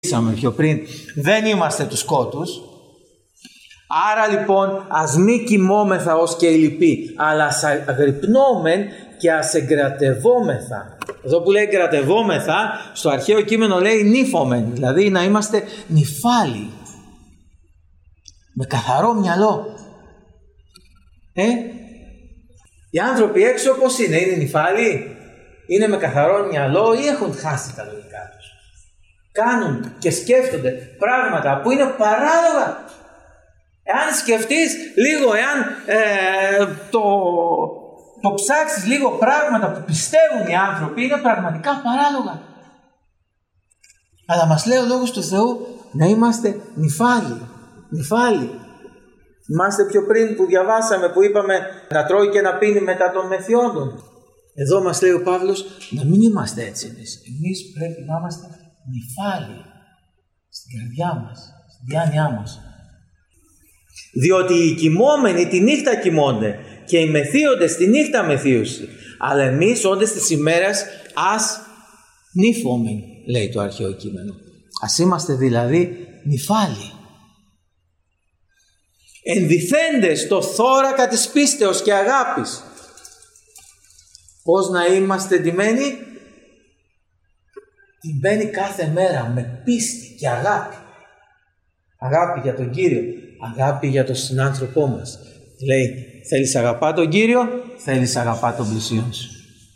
Πιο πριν, δεν είμαστε του σκότους. Άρα λοιπόν ας μη κοιμόμεθα ως και οι λοιποί, αλλά ας αγρυπνόμεν και ας εγκρατευόμεθα. Εδώ που λέει εγκρατευόμεθα, στο αρχαίο κείμενο λέει νύφομεν, δηλαδή να είμαστε νυφάλοι, με καθαρό μυαλό. Οι άνθρωποι έξω πώς είναι νυφάλοι, είναι με καθαρό μυαλό ή έχουν χάσει τα λογικά τους? Κάνουν και σκέφτονται πράγματα που είναι παράλογα. Εάν σκεφτείς λίγο, εάν το ψάξεις λίγο, πράγματα που πιστεύουν οι άνθρωποι είναι πραγματικά παράλογα. Αλλά μας λέει ο Λόγος του Θεού να είμαστε νυφάλοι. Θυμάστε πιο πριν που διαβάσαμε, που είπαμε να τρώει και να πίνει μετά των μεθιόντων. Εδώ μας λέει ο Παύλος να μην είμαστε έτσι εμείς. Εμείς πρέπει να είμαστε νυφάλοι στην καρδιά μας, στην διάνοιά μας. Διότι οι κοιμόμενοι τη νύχτα κοιμώνται και οι μεθύοντες τη νύχτα μεθύουσι. Αλλά εμείς όντες της ημέρας ας νύφομεν, λέει το αρχαίο κείμενο. Ας είμαστε δηλαδή νυφάλοι. Ενδυθέντες το θώρακα της πίστεως και αγάπης. Πώς να είμαστε ντυμένοι? Ντυμένοι κάθε μέρα με πίστη και αγάπη. Αγάπη για τον Κύριο, αγάπη για τον συνάνθρωπό μας. Λέει, θέλεις αγαπά τον Κύριο, θέλεις αγαπά τον πλησίον σου.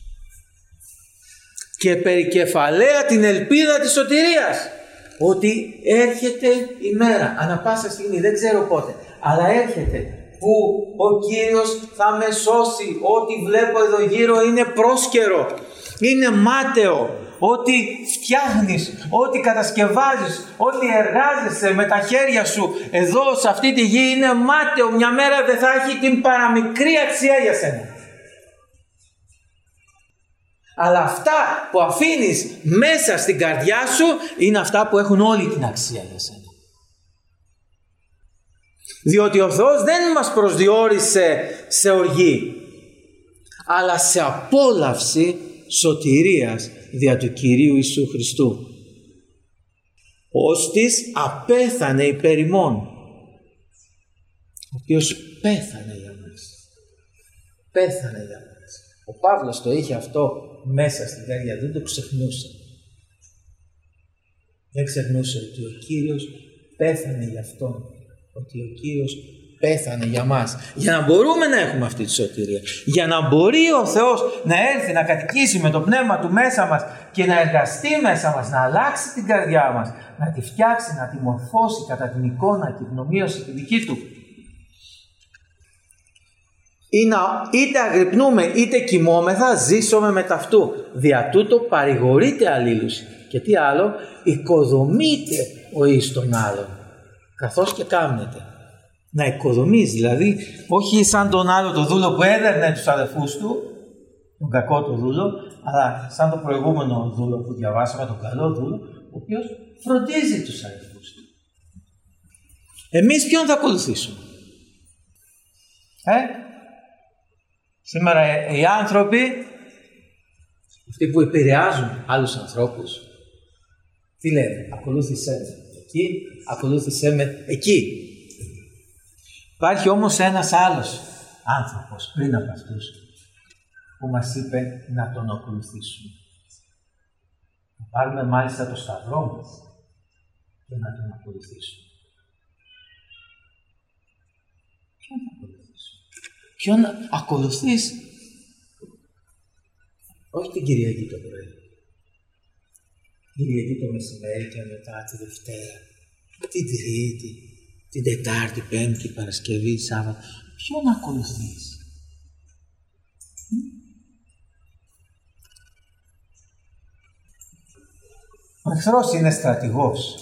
Και περικεφαλαία την ελπίδα της σωτηρίας, ότι έρχεται η μέρα, ανά πάσα στιγμή, δεν ξέρω πότε, αλλά έρχεται, που ο Κύριος θα με σώσει. Ό,τι βλέπω εδώ γύρω είναι πρόσκαιρο, είναι μάταιο. Ό,τι φτιάχνεις, ό,τι κατασκευάζεις, ό,τι εργάζεσαι με τα χέρια σου εδώ σε αυτή τη γη είναι μάταιο. Μια μέρα δεν θα έχει την παραμικρή αξία για σένα. Αλλά αυτά που αφήνεις μέσα στην καρδιά σου είναι αυτά που έχουν όλη την αξία για σένα. Διότι ο Θεός δεν μας προσδιορίσε σε οργή, αλλά σε απόλαυση σωτηρίας δια του Κυρίου Ιησού Χριστού. Ώστις απέθανε υπέρ ημών, ο οποίος πέθανε για μας. Πέθανε για μας. Ο Παύλος το είχε αυτό μέσα στην καρδιά, δεν το ξεχνούσε. Δεν ξεχνούσε ότι ο Κύριος πέθανε για αυτόν, ότι ο Κύριος πέθανε για μας, για να μπορούμε να έχουμε αυτή τη σωτηρία, για να μπορεί ο Θεός να έρθει να κατοικήσει με το πνεύμα του μέσα μας και να εργαστεί μέσα μας, να αλλάξει την καρδιά μας, να τη φτιάξει, να τη μορφώσει κατά την εικόνα και την ομοίωση τη δική του. Είτε αγρυπνούμε είτε κοιμόμεθα, ζήσομαι με ταυτού. Δια τούτο παρηγορείται αλλήλους. Και τι άλλο, οικοδομείται ο εις τον άλλον, καθώς και κάμνεται. Να οικοδομείς, δηλαδή, όχι σαν τον άλλο το δούλο που έδερνε τους αδελφούς του, τον κακό το δούλο, αλλά σαν το προηγούμενο δούλο που διαβάσαμε, τον καλό δούλο, ο οποίος φροντίζει τους αδελφούς του. Εμείς ποιον θα ακολουθήσουμε? Σήμερα οι άνθρωποι, αυτοί που επηρεάζουν άλλους ανθρώπους, τι λένε? Ακολούθησέ με εκεί, ακολούθησέ με εκεί. Υπάρχει όμως ένας άλλος άνθρωπος πριν από αυτούς που μας είπε να τον ακολουθήσουμε. Να πάρουμε μάλιστα το σταυρό μας και να τον ακολουθήσουμε. Ποιον θα ακολουθήσουμε? Ποιον ακολουθείς? Όχι την Κυριακή το πρωί. Την Κυριακή το μεσημέρι και μετά τη Δευτέρα, την Τρίτη, την Τετάρτη, Πέμπτη, Παρασκευή, Σάββατο. Ποιον ακολουθείς? Ο εχθρός είναι στρατηγός.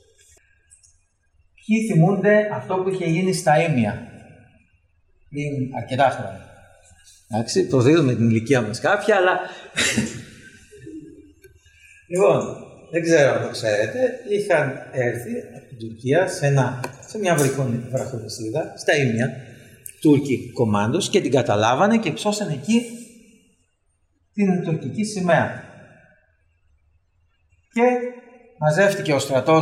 Ποιοι θυμούνται αυτό που είχε γίνει στα Ήμια πριν αρκετά χρόνια? Εντάξει, το δίδουμε την ηλικία μας κάποια, αλλά λοιπόν, δεν ξέρω αν το ξέρετε, είχαν έρθει από την Τουρκία σε μια βραχονισίδα, στα Ήμια, Τούρκοι κομμάντος, και την καταλάβανε και ψώσανε εκεί την τουρκική σημαία. Και μαζεύτηκε ο στρατός